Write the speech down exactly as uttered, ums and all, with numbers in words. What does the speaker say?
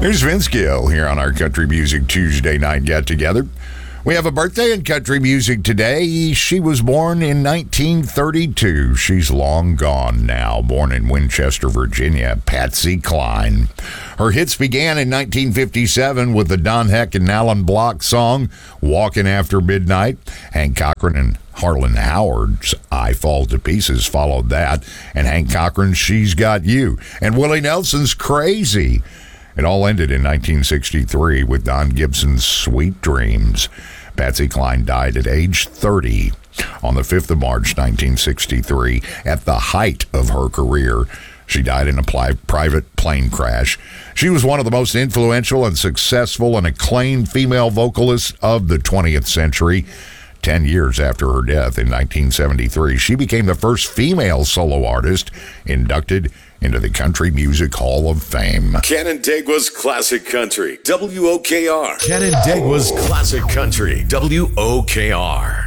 Here's Vince Gill here on our Country Music Tuesday night get-together. We have a birthday in country music today. She was born in nineteen thirty-two. She's long gone now. Born in Winchester, Virginia, Patsy Cline. Her hits began in nineteen fifty-seven with the Don Heck and Alan Block song, Walking After Midnight. Hank Cochran and Harlan Howard's I Fall to Pieces followed that. And Hank Cochran's She's Got You. And Willie Nelson's Crazy. It all ended in nineteen sixty-three with Don Gibson's Sweet Dreams. Patsy Cline died at age thirty on the fifth of March, nineteen sixty-three, at the height of her career. She died in a pli- private plane crash. She was one of the most influential and successful and acclaimed female vocalists of the twentieth century. Ten years after her death in nineteen seventy-three, she became the first female solo artist inducted into the Country Music Hall of Fame. Canandaigua's Classic Country, W O K R. Canandaigua's Classic Country, W O K R.